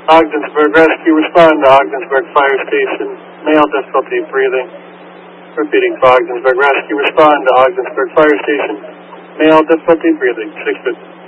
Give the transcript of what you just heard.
Ogdensburg Rescue, respond to Ogdensburg Fire Station. Male, difficulty breathing. Repeating for Ogdensburg Rescue, respond to Ogdensburg Fire Station. Male, difficulty breathing. 650.